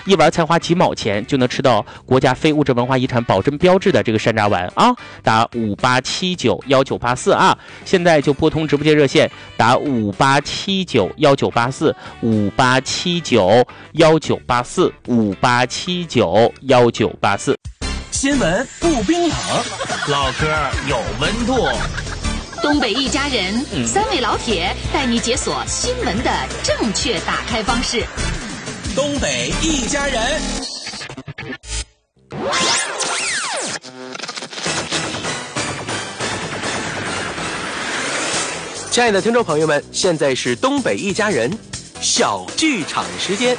一丸才花几毛钱就能吃到国家非物质文化遗产保证标志的这个山楂丸啊！打58791984啊！现在就拨通直播间热线，打58791984，58791984，58791984。 新闻不冰冷，唠嗑有温度。 东北一家人，3位老铁带你解锁新闻的正确打开方式。 东北一家人。亲爱的听众朋友们，现在是东北一家人小剧场时间。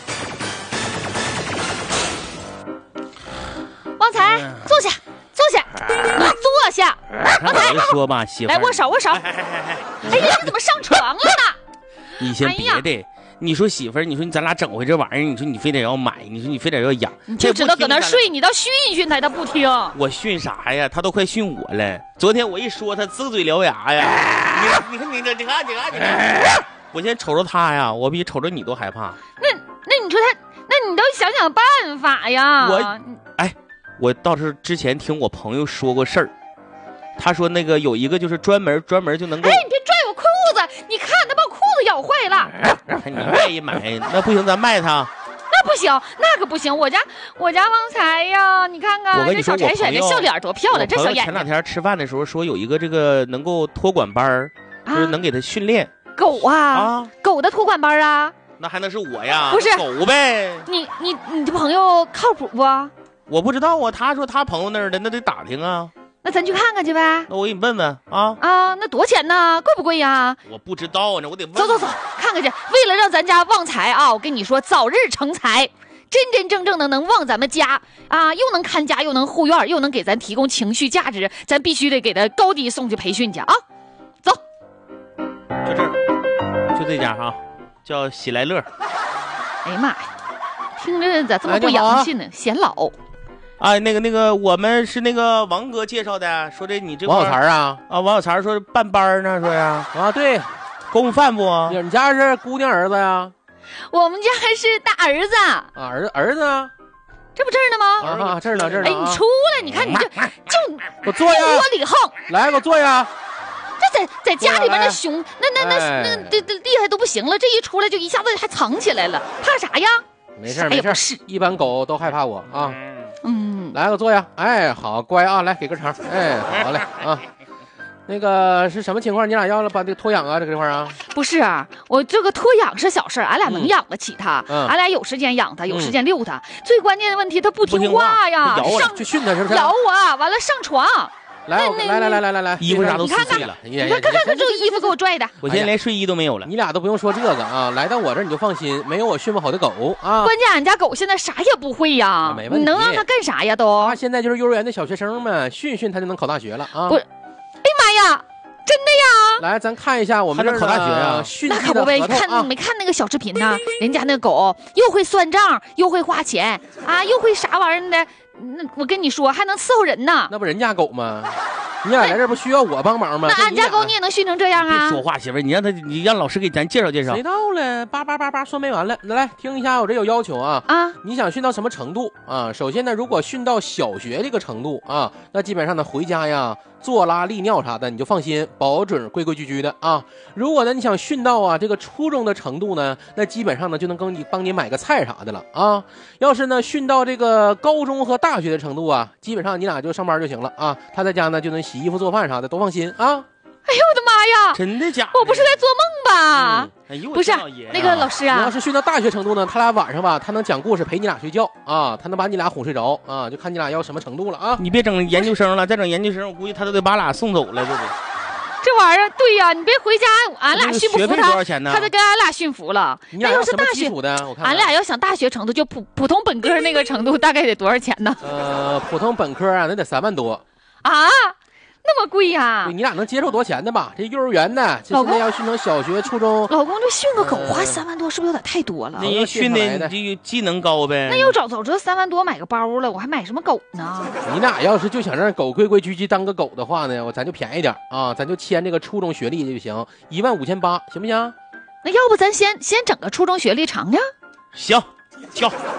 旺财，坐下，坐下，坐下。旺财， 说吧，媳妇， 来握手，握手。哎呀，你怎么上床了呢？ 你先别的。你说媳妇儿，你说咱俩整回这玩意儿，你说你非得要买，你说你非得要养， 你就知道搁那睡，你倒训一训他，他不听。 我训啥呀？他都快训我了。昨天我一说，他呲嘴獠牙呀。你看，我现在瞅着他呀，我比瞅着你都害怕。 那你说他，那你倒想想办法呀。 我倒是之前听我朋友说过事儿，他说那个有一个就是专门就能够。 哎，你别拽我裤子，你看他把裤子咬坏了。 你愿意买那不行，咱卖他。 那不行，那可不行。我家旺财呀，你看看这小柴犬这笑脸多漂亮，这小眼睛。 前两天吃饭的时候说有一个这个能够托管班就是能给他训练狗啊，狗的托管班啊。 那还能是我呀？ 不是狗呗。 你的朋友靠谱不？ 我不知道啊，他说他朋友那儿的，那得打听啊。 那咱去看看去呗。 那我给你问问啊。 那多钱呢？贵不贵呀？ 我不知道呢，我得问。 走，看看去。为了让咱家旺财啊，我跟你说，早日成才，真正的能旺咱们家啊，又能看家，又能护院，又能给咱提供情绪价值，咱必须得给他高低送去培训去啊。走。 就这儿，就这家哈，叫喜来乐。 哎呀妈呀，听着咋这么不洋气呢？显老。 哎，那个，我们是那个王哥介绍的，说这你这王小才啊， 王小才说办班呢，说呀， 对， 供饭不？ 你家是姑娘儿子呀？ 我们家是大儿子啊，儿子呢？ 这不这儿呢吗？这儿呢。 哎，你出来，你看你就给我坐呀！ 我里横， 来，给我坐呀！ 这在家里边那熊，那厉害都不行了，这一出来就一下子还藏起来了，怕啥呀？ 没事，一般狗都害怕我啊。来个坐呀！哎，好乖啊，来给个肠。哎，好嘞啊。那个是什么情况？你俩要了把这个托养啊，这个地方啊？ 不是啊，我这个托养是小事，俺俩能养得起他，俺俩有时间养他，有时间遛他。最关键的问题，他不听话呀， 去训他是不是？ 咬我，完了上床。 来， 衣服啥都撕碎了。 你看这个衣服给我拽的， 我现在连睡衣都没有了。 你俩都不用说这个啊，来到我这儿你就放心，没有我训不好的狗啊。 关键俺家狗现在啥也不会呀， 没问题。 你能让它干啥呀？都， 他现在就是幼儿园的小学生们，训他就能考大学了啊。 不是，哎呀妈呀！真的呀！ 来，咱看一下我们这考大学呀， 那可不呗！你没看那个小视频呢？人家那狗又会算账，又会花钱啊，又会啥玩意儿的？那我跟你说，还能伺候人呢。 那不人家狗吗？你俩来这不需要我帮忙吗？ 那俺家狗你也能训成这样啊？ 别说话，媳妇儿，你让老师给咱介绍介绍。 谁到了？叭说没完了。来听一下，我这有要求啊！你想训到什么程度啊？首先呢，如果训到小学这个程度啊，那基本上呢回家呀坐拉利尿啥的，你就放心，保准规规矩矩的啊。如果呢你想训到这个初中的程度呢，那基本上呢就能帮你买个菜啥的了啊。要是呢训到这个高中和大学的程度啊，基本上你俩就上班就行了啊。他在家呢就能洗衣服做饭啥的，都放心啊。 哎呦我的妈呀！ 真的假的？ 我不是在做梦吧？ 哎呦， 不是那个老师啊， 你要是训到大学程度呢，他俩晚上吧，他能讲故事陪你俩睡觉啊，他能把你俩哄睡着啊，就看你俩要什么程度了啊。 你别整研究生了，再整研究生，我估计他都得把俩送走了， 这玩意儿对呀，你别回家，俺俩驯不服他，他得跟俺俩驯服了。 你俩要是大学的，我看俺俩要想大学程度，就普通本科那个程度，大概得多少钱呢？ 普通本科啊，那得3万多啊。那么贵呀？ 你俩能接受多钱的吧？这幼儿园呢，这现在要训成小学、初中。 老公，这训个狗花3万多，是不是有点太多了？ 那训的技能高呗。 那要早这3万多买个包了，我还买什么狗呢？ 你俩要是就想让狗规规矩矩当个狗的话呢，咱就便宜点啊，咱就签这个初中学历就行，15800，行不行？ 那要不咱先整个初中学历尝尝？ 行，跳。